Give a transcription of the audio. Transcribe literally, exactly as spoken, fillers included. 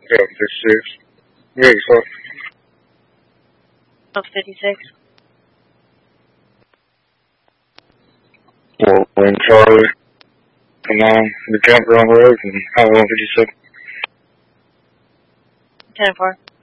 Yeah, fifty-six. Yeah, so. Oh, fifty-six. Well, when Charlie, come on, the camper on the road, and how long did you say? ten four.